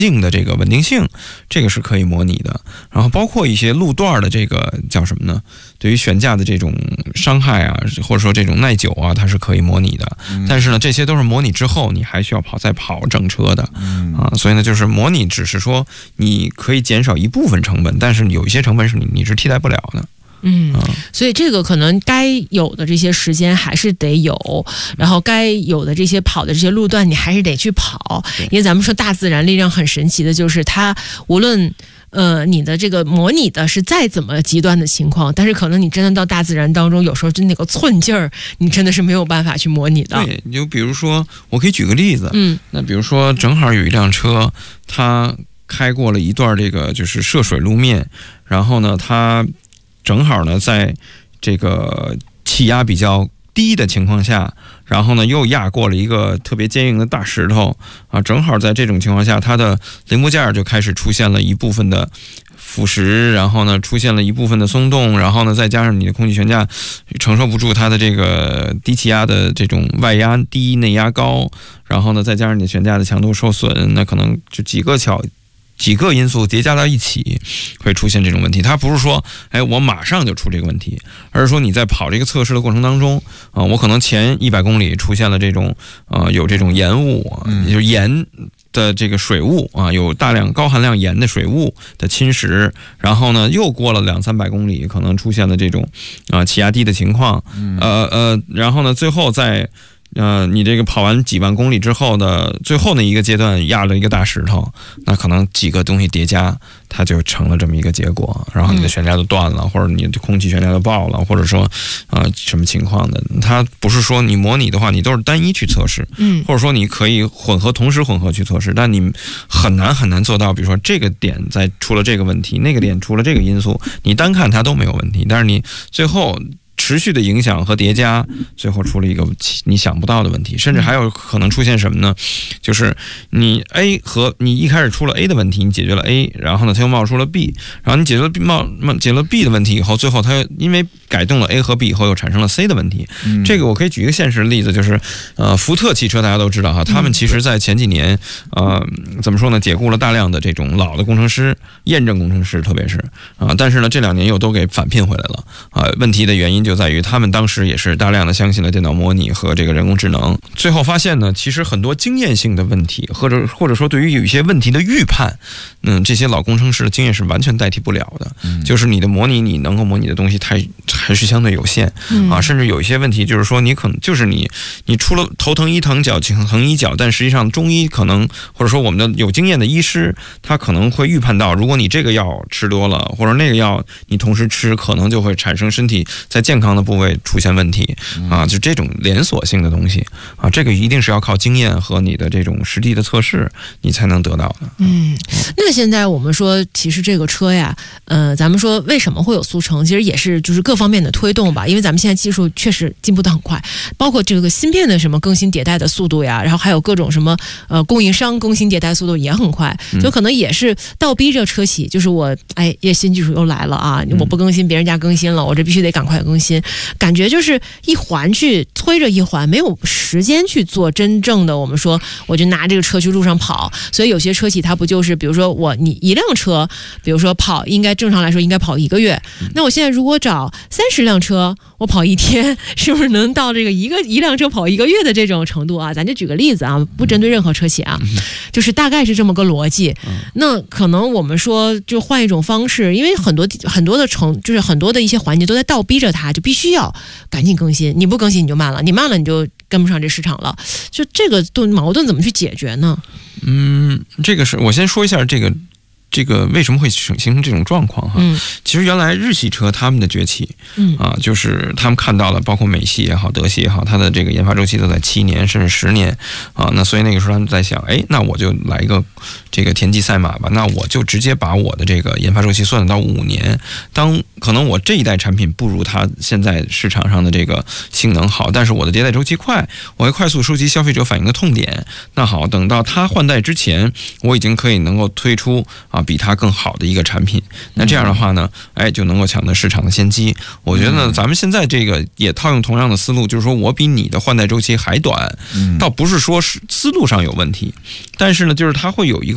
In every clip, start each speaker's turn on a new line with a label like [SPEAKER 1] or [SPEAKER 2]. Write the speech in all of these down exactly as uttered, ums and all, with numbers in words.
[SPEAKER 1] 硬的这个稳定性，这个是可以模拟的。然后包括一些路段的这个叫什么呢？对于悬架的这种伤害啊，或者说这种耐久啊，它是可以模拟的。嗯、但是呢，这些都是模拟之后，你还需要跑再跑整车的、嗯、啊。所以呢，就是模拟只是说你可以减少一部分成本，但是有一些成本是你你是替代不了的。
[SPEAKER 2] 嗯，所以这个可能该有的这些时间还是得有，然后该有的这些跑的这些路段你还是得去跑，因为咱们说大自然力量很神奇的，就是它无论呃你的这个模拟的是再怎么极端的情况，但是可能你真的到大自然当中，有时候就那个寸劲儿，你真的是没有办法去模拟的。
[SPEAKER 1] 对，就比如说我可以举个例子，
[SPEAKER 2] 嗯，
[SPEAKER 1] 那比如说正好有一辆车，它开过了一段这个就是涉水路面，然后呢，它正好呢，在这个气压比较低的情况下，然后呢又压过了一个特别坚硬的大石头啊，正好在这种情况下，它的零部件就开始出现了一部分的腐蚀，然后呢出现了一部分的松动，然后呢再加上你的空气悬架承受不住它的这个低气压的这种外压低内压高，然后呢再加上你的悬架的强度受损，那可能就几个巧。几个因素叠加到一起会出现这种问题。它不是说哎我马上就出这个问题，而是说你在跑这个测试的过程当中啊、呃，我可能前一百公里出现了这种呃有这种盐雾，也就是盐的这个水雾啊，有大量高含量盐的水雾的侵蚀，然后呢又过了两三百公里，可能出现了这种啊、呃、气压低的情况，呃呃，然后呢最后在呃，你这个跑完几万公里之后的最后的一个阶段压了一个大石头，那可能几个东西叠加，它就成了这么一个结果，然后你的悬架都断了，或者你的空气悬架都爆了，或者说啊、呃、什么情况的，它不是说你模拟的话，你都是单一去测试，嗯，或者说你可以混合同时混合去测试，但你很难很难做到，比如说这个点在出了这个问题，那个点出了这个因素，你单看它都没有问题，但是你最后持续的影响和叠加，最后出了一个你想不到的问题，甚至还有可能出现什么呢？就是你 A 和你一开始出了 A 的问题，你解决了 A， 然后呢，它又冒出了 B， 然后你解决了 B 冒解决了 B 的问题以后，最后它因为改动了 A 和 B 以后，又产生了 C 的问题。嗯、这个我可以举一个现实的例子，就是呃，福特汽车大家都知道哈，他们其实在前几年呃怎么说呢，解雇了大量的这种老的工程师、验证工程师，特别是啊、呃，但是呢，这两年又都给返聘回来了啊、呃。问题的原因就在于他们当时也是大量的相信了电脑模拟和这个人工智能，最后发现呢，其实很多经验性的问题，或者或者说对于有一些问题的预判，嗯，这些老工程师的经验是完全代替不了的。嗯、就是你的模拟，你能够模拟的东西太还是相对有限、嗯、啊，甚至有一些问题，就是说你可能就是你你除了头疼医疼脚疼医脚，但实际上中医可能或者说我们的有经验的医师，他可能会预判到，如果你这个药吃多了，或者那个药你同时吃，可能就会产生身体在健康的部位出现问题啊，就这种连锁性的东西啊，这个一定是要靠经验和你的这种实地的测试，你才能得到的。
[SPEAKER 2] 嗯，那现在我们说，其实这个车呀，呃，咱们说为什么会有速成，其实也是就是各方面的推动吧，因为咱们现在技术确实进步得很快，包括这个芯片的什么更新迭代的速度呀，然后还有各种什么呃供应商更新迭代速度也很快，就可能也是倒逼着车企，就是我哎，也新技术又来了啊，我不更新别人家更新了，我这必须得赶快更新，感觉就是一环去推着一环，没有时间去做真正的我们说我就拿这个车去路上跑，所以有些车企它不就是比如说我你一辆车，比如说跑应该正常来说应该跑一个月，那我现在如果找三十辆车我跑一天，是不是能到这个一个一辆车跑一个月的这种程度啊？咱就举个例子啊，不针对任何车企啊，就是大概是这么个逻辑。那可能我们说就换一种方式，因为很多很多的程就是很多的一些环节都在倒逼着它，就必须要赶紧更新，你不更新你就慢了，你慢了你就跟不上这市场了，就这个矛盾怎么去解决呢？
[SPEAKER 1] 嗯，这个是我先说一下这个这个为什么会形成这种状况哈？嗯，其实原来日系车他们的崛起，嗯啊，就是他们看到了，包括美系也好，德系也好，它的这个研发周期都在七年甚至十年啊。那所以那个时候他们在想，哎，那我就来一个这个田忌赛马吧，那我就直接把我的这个研发周期算到五年。当可能我这一代产品不如它现在市场上的这个性能好，但是我的迭代周期快，我会快速收集消费者反映的痛点。那好，等到它换代之前，我已经可以能够推出啊。比它更好的一个产品，那这样的话呢，哎，就能够抢得市场的先机。我觉得呢，咱们现在这个也套用同样的思路，就是说我比你的换代周期还短，倒不是说是思路上有问题，但是呢，就是它会有一个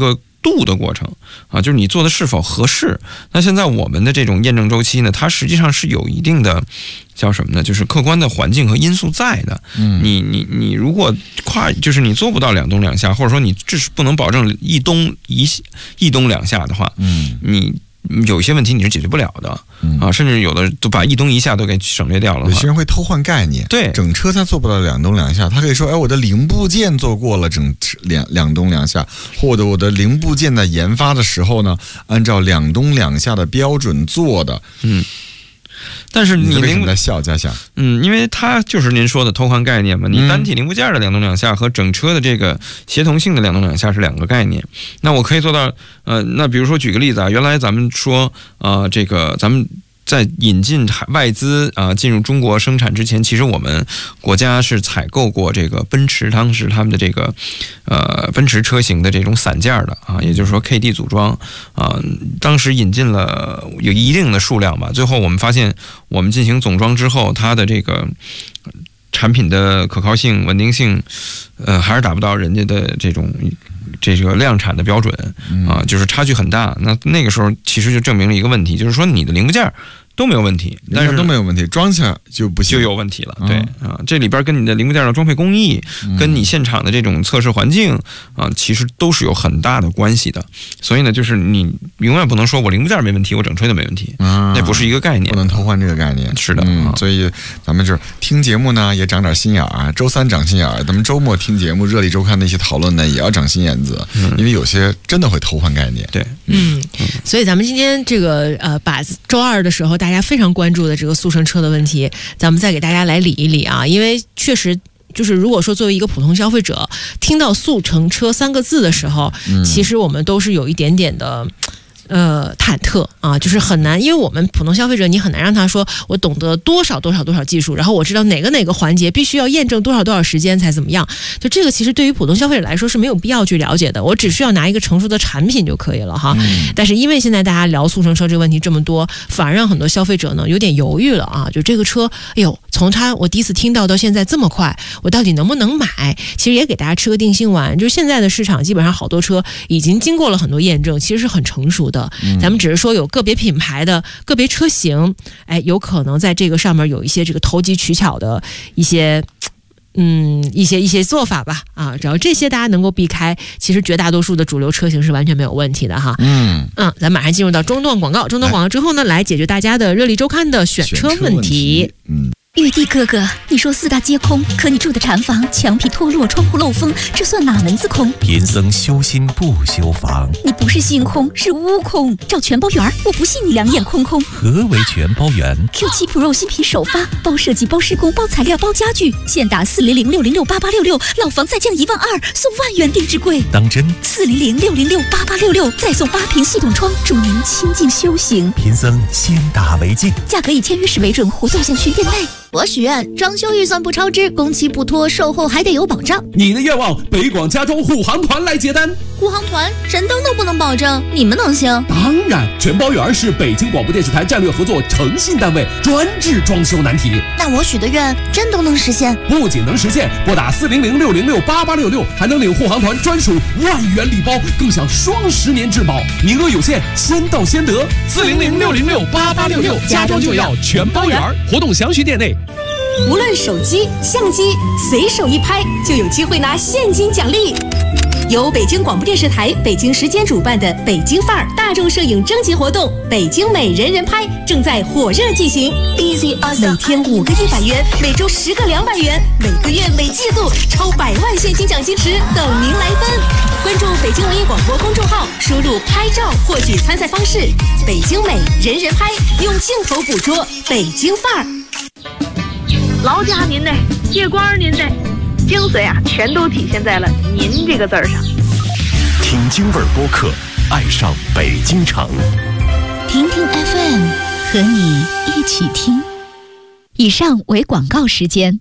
[SPEAKER 1] 度的过程啊，就是你做的是否合适。那现在我们的这种验证周期呢，它实际上是有一定的叫什么呢？就是客观的环境和因素在的。嗯，你你你如果跨，就是你做不到两咚两下，或者说你至少不能保证一咚一一咚两下的话，嗯，你有一些问题你是解决不了的。嗯啊，甚至有的都把一咚一下都给省略掉了。
[SPEAKER 3] 有些人会偷换概念，
[SPEAKER 1] 对，
[SPEAKER 3] 整车他做不到两咚两下，他可以说，哎，我的零部件做过了整两两咚两下，或者我的零部件在研发的时候呢，按照两咚两下的标准做的。嗯。
[SPEAKER 1] 但是你
[SPEAKER 3] 为什么在笑家祥？
[SPEAKER 1] 嗯，因为它就是您说的偷换概念嘛。你单体零部件的两咚两下和整车的这个协同性的两咚两下是两个概念。那我可以做到，呃，那比如说举个例子啊，原来咱们说，呃，这个咱们在引进外资啊、呃、进入中国生产之前，其实我们国家是采购过这个奔驰当时他们的这个呃奔驰车型的这种散件的啊，也就是说 K D 组装啊、呃，当时引进了有一定的数量吧。最后我们发现，我们进行总装之后，它的这个产品的可靠性、稳定性，呃，还是达不到人家的这种这个量产的标准啊，就是差距很大。那那个时候其实就证明了一个问题，就是说你的零部件都没有问题，但是
[SPEAKER 3] 都没有问题，装起来就不行，
[SPEAKER 1] 就有问题了。对啊，这里边跟你的零部件的装配工艺，跟你现场的这种测试环境啊，其实都是有很大的关系的。所以呢，就是你永远不能说我零部件没问题，我整车就没问题，那不是一个概念，
[SPEAKER 3] 不能偷换这个概念。
[SPEAKER 1] 是的，
[SPEAKER 3] 嗯，所以咱们就是听节目呢，也长点心眼儿。周三长心眼儿，咱们周末听节目，热力周刊的一些讨论呢，也要长心眼子，因为有些真的会偷换概念。
[SPEAKER 1] 对，
[SPEAKER 2] 嗯，所以咱们今天这个呃，把周二的时候大家非常关注的这个速成车的问题，咱们再给大家来理一理啊，因为确实就是如果说作为一个普通消费者听到速成车三个字的时候，嗯、其实我们都是有一点点的呃忐忑啊，就是很难，因为我们普通消费者你很难让他说我懂得多少多少多少技术，然后我知道哪个哪个环节必须要验证多少多少时间才怎么样，就这个其实对于普通消费者来说是没有必要去了解的，我只需要拿一个成熟的产品就可以了哈。嗯、但是因为现在大家聊速成车这个问题这么多，反而让很多消费者呢有点犹豫了啊，就这个车，哎呦，从它我第一次听到到现在这么快，我到底能不能买？其实也给大家吃个定心丸，就是现在的市场基本上好多车已经经过了很多验证，其实是很成熟的。嗯、咱们只是说有个别品牌的个别车型，哎，有可能在这个上面有一些这个投机取巧的一些。嗯，一些一些做法吧，啊，只要这些大家能够避开，其实绝大多数的主流车型是完全没有问题的哈。嗯嗯，咱马上进入到中段广告，中段广告之后呢，来解决大家的热力周刊的选车问题。
[SPEAKER 3] 嗯。
[SPEAKER 4] 玉帝哥哥，你说四大皆空，可你住的禅房墙皮脱落，窗户漏风，这算哪门子空？
[SPEAKER 5] 贫僧修心不修房。
[SPEAKER 4] 你不是心空，是屋空。找全包圆，我不信你两眼空空。
[SPEAKER 5] 何为全包圆
[SPEAKER 4] ？Q 七 Pro 新品首发，包设计、包施工、包材料、包家具，现打四零零六零六八八六六，老房再降一万二，送万元定制柜。
[SPEAKER 5] 当真？
[SPEAKER 4] 四零零六零六八八六六，再送八屏系统窗，助您清静修行。
[SPEAKER 5] 贫僧先打为敬，
[SPEAKER 4] 价格以签约时为准，活动详询店内。我许愿装修预算不超支，工期不拖，售后还得有保障。
[SPEAKER 6] 你的愿望，北广家装护航团来接单。
[SPEAKER 4] 护航团神灯都不能保证，你们能行？
[SPEAKER 6] 当然，全包圆是北京广播电视台战略合作诚信单位，专治装修难题。
[SPEAKER 4] 那我许的愿真都能实现？
[SPEAKER 6] 不仅能实现，拨打四零零六零六八八六六，还能领护航团专属万元礼包，更享双十年质保，名额有限，先到先得。四零零六零六八八六六，家装就要全包圆，活动详询店内。
[SPEAKER 7] 无论手机、相机，随手一拍就有机会拿现金奖励。由北京广播电视台北京时间主办的北京范儿大众摄影征集活动“北京美人人拍”正在火热进行。每天五个一百元，每周十个两百元，每个月每季度超百万现金奖金池等您来分。关注北京文艺广播公众号，输入“拍照”获取参赛方式。北京美人人拍，用镜头捕捉北京范儿。
[SPEAKER 8] 劳驾您的，借光您的，精髓啊，全都体现在了“您”这个字儿上。
[SPEAKER 5] 听京味儿播客，爱上北京城。
[SPEAKER 4] 听听 F M， 和你一起听。以上为广告时间。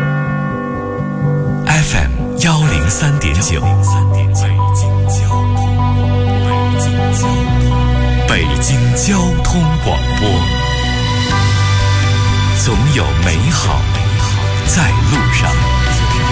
[SPEAKER 5] F M 幺零三点九，北京交通广播。总有美好在路上。